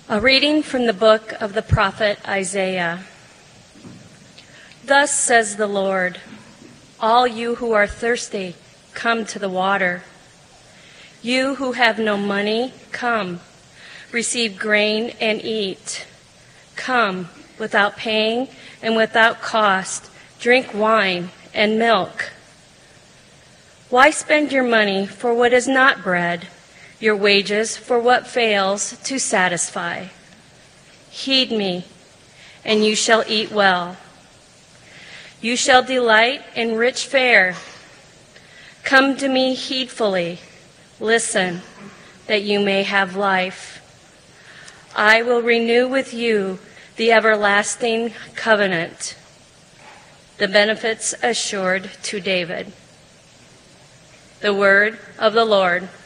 A reading from the book of the prophet Isaiah. Thus says the Lord, all you who are thirsty, come to the water. You who have no money, come, receive grain and eat. Come, without paying and without cost, drink wine and milk. Why spend your money for what is not bread, your wages for what fails to satisfy? Heed me, and you shall eat well. You shall delight in rich fare. Come to me heedfully. Listen, that you may have life. I will renew with you the everlasting covenant, the benefits assured to David. The word of the Lord.